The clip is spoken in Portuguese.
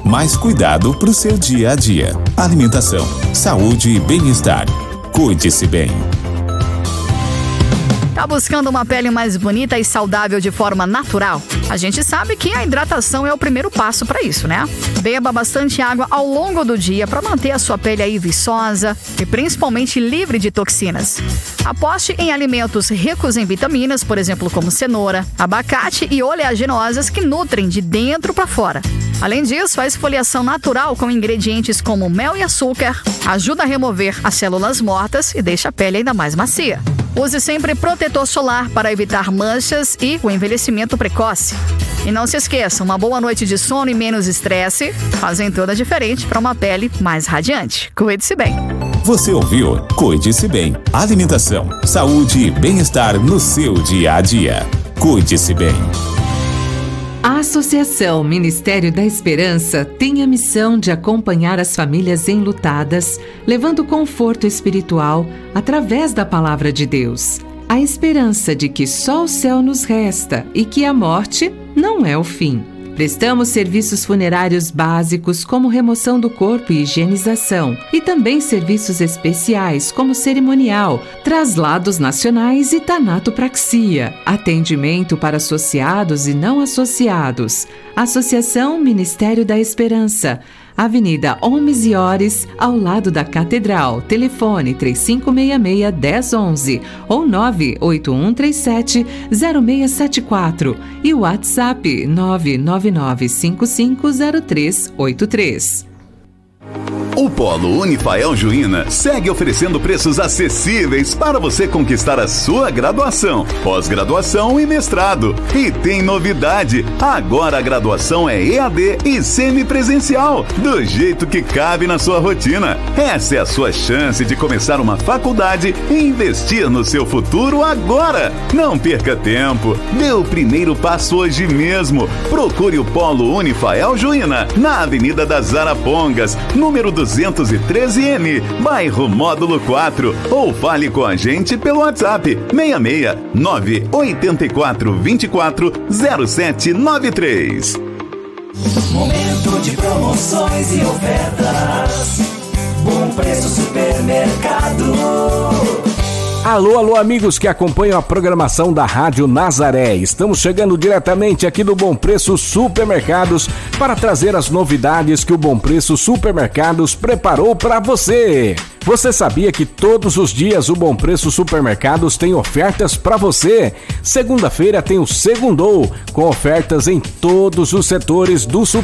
mais cuidado para o seu dia a dia. Alimentação, saúde e bem-estar. Cuide-se bem. Tá buscando uma pele mais bonita e saudável de forma natural? A gente sabe que a hidratação é o primeiro passo para isso, né? Beba bastante água ao longo do dia para manter a sua pele aí viçosa e principalmente livre de toxinas. Aposte em alimentos ricos em vitaminas, por exemplo, como cenoura, abacate e oleaginosas que nutrem de dentro para fora. Além disso, a esfoliação natural com ingredientes como mel e açúcar ajuda a remover as células mortas e deixa a pele ainda mais macia. Use sempre protetor solar para evitar manchas e o envelhecimento precoce. E não se esqueça, uma boa noite de sono e menos estresse fazem toda a diferença para uma pele mais radiante. Cuide-se bem. Você ouviu? Cuide-se bem. Alimentação, saúde e bem-estar no seu dia a dia. Cuide-se bem. A Associação Ministério da Esperança tem a missão de acompanhar as famílias enlutadas, levando conforto espiritual através da Palavra de Deus. A esperança de que só o céu nos resta e que a morte não é o fim. Prestamos serviços funerários básicos como remoção do corpo e higienização, e também serviços especiais como cerimonial, traslados nacionais e tanatopraxia, atendimento para associados e não associados. Associação Ministério da Esperança, Avenida Homes e Ores, ao lado da Catedral. Telefone 3566-1011 ou 98137-0674 e o WhatsApp 999550383. O Polo Unifael Juína segue oferecendo preços acessíveis para você conquistar a sua graduação, pós-graduação e mestrado. E tem novidade, agora a graduação é EAD e semipresencial, do jeito que cabe na sua rotina. Essa é a sua chance de começar uma faculdade e investir no seu futuro agora. Não perca tempo, dê o primeiro passo hoje mesmo. Procure o Polo Unifael Juína, na Avenida das Arapongas, número 213N, bairro Módulo 4, ou fale com a gente pelo WhatsApp 66 984 24 0793. Momento de promoções e ofertas. Bom Preço Supermercado. Alô, amigos que acompanham a programação da Rádio Nazaré. Estamos chegando diretamente aqui do Bom Preço Supermercados para trazer as novidades que o Bom Preço Supermercados preparou para você. Você sabia que todos os dias o Bom Preço Supermercados tem ofertas para você? Segunda-feira tem o Segundou, com ofertas em todos os setores do supermercado.